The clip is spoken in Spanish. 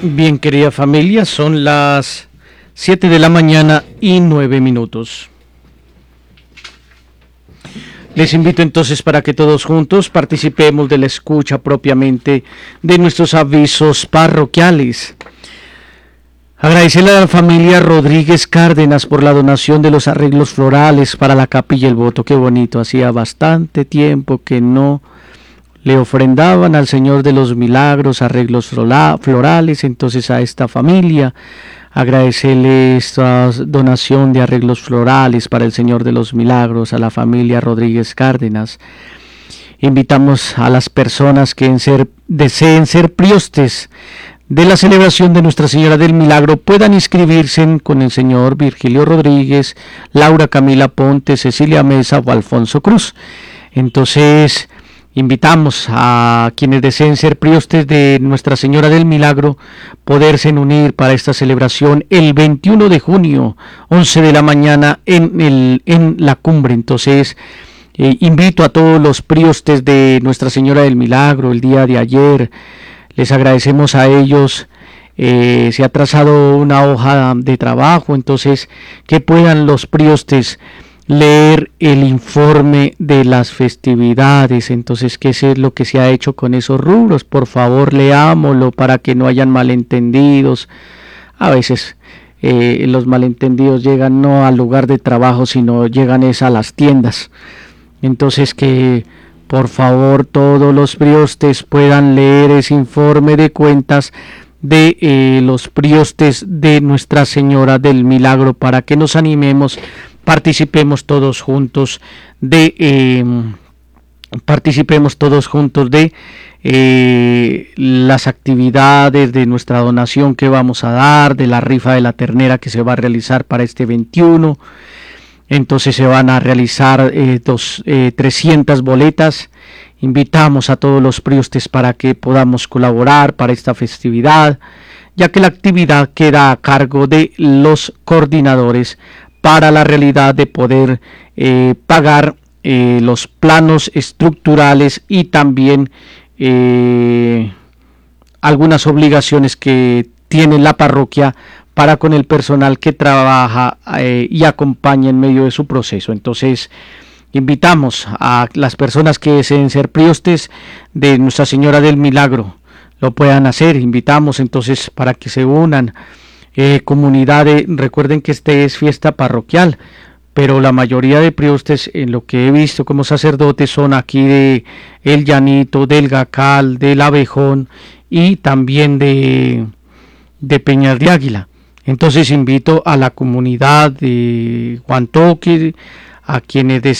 Bien, querida familia, son las 7 de la mañana y 9 minutos. Les invito entonces para que todos juntos participemos de la escucha propiamente de nuestros avisos parroquiales. Agradecerle a la familia Rodríguez Cárdenas por la donación de los arreglos florales para la Capilla El Voto. Qué bonito, hacía bastante tiempo que no le ofrendaban al Señor de los Milagros arreglos florales. Entonces a esta familia agradecerle esta donación de arreglos florales para el Señor de los Milagros a la familia Rodríguez Cárdenas. Invitamos a las personas que deseen ser priostes de la celebración de Nuestra Señora del Milagro puedan inscribirse con el señor Virgilio Rodríguez, Laura Camila Ponte, Cecilia Mesa o Alfonso Cruz. Entonces invitamos a quienes deseen ser priostes de Nuestra Señora del Milagro poderse unir para esta celebración el 21 de junio, 11 de la mañana en la cumbre. Entonces invito a todos los priostes de Nuestra Señora del Milagro el día de ayer. Les agradecemos a ellos, se ha trazado una hoja de trabajo, entonces que puedan los priostes leer el informe de las festividades. Entonces, ¿qué es lo que se ha hecho con esos rubros? Por favor, leámoslo para que no hayan malentendidos. A veces los malentendidos llegan no al lugar de trabajo, sino llegan a las tiendas. Entonces, que por favor todos los priostes puedan leer ese informe de cuentas de los priostes de Nuestra Señora del Milagro para que nos animemos, participemos todos juntos de las actividades de nuestra donación que vamos a dar, de la rifa de la ternera que se va a realizar para este 21. Entonces se van a realizar 300 boletas. Invitamos a todos los priostes para que podamos colaborar para esta festividad, ya que la actividad queda a cargo de los coordinadores para la realidad de poder pagar los planos estructurales y también algunas obligaciones que tiene la parroquia para con el personal que trabaja y acompaña en medio de su proceso. Entonces, invitamos a las personas que deseen ser priostes de Nuestra Señora del Milagro, lo puedan hacer. Invitamos entonces para que se unan comunidades. Recuerden que este es fiesta parroquial, pero la mayoría de priostes, en lo que he visto como sacerdotes, son aquí de El Llanito, del Gacal, del Abejón y también de Peñas de Águila. Entonces invito a la comunidad de Guantoque, a quienes